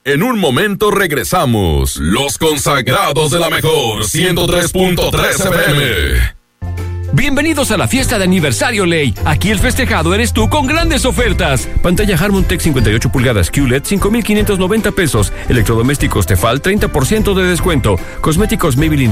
En un momento regresamos. Los consagrados de la mejor 103.3 FM. Bienvenidos a la fiesta de aniversario Ley. Aquí el festejado eres tú con grandes ofertas. Pantalla Harmon Tech 58 pulgadas QLED 5,590 pesos. Electrodomésticos Tefal 30% de descuento. Cosméticos Maybelline